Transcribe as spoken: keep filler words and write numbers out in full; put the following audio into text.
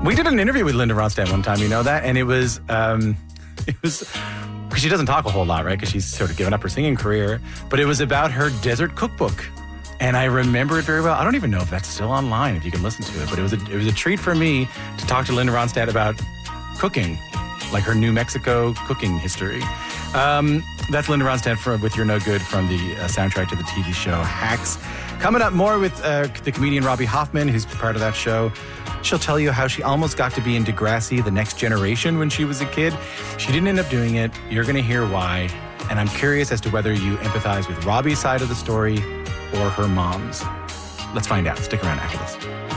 We did an interview with Linda Ronstadt one time, you know that? And it was, um, it was, because she doesn't talk a whole lot, right? Because she's sort of given up her singing career. But it was about her desert cookbook. And I remember it very well. I don't even know if that's still online, if you can listen to it. But it was a, it was a treat for me to talk to Linda Ronstadt about cooking, like her New Mexico cooking history. Um, that's Linda Ronstadt for, with You're No Good from the uh, soundtrack to the T V show Hacks. Coming up more with uh, the comedian Robbie Hoffman, who's part of that show. She'll tell you how she almost got to be in Degrassi, The Next Generation, when she was a kid. She didn't end up doing it. You're going to hear why. And I'm curious as to whether you empathize with Robbie's side of the story or her mom's. Let's find out. Stick around after this.